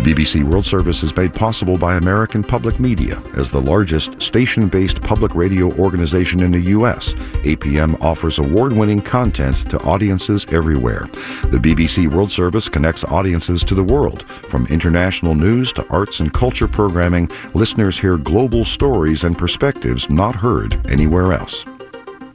BBC World Service is made possible by American Public Media. As the largest station-based public radio organization in the U.S., APM offers award-winning content to audiences everywhere. The BBC World Service connects audiences to the world. From international news to arts and culture programming, listeners hear global stories and perspectives not heard anywhere else.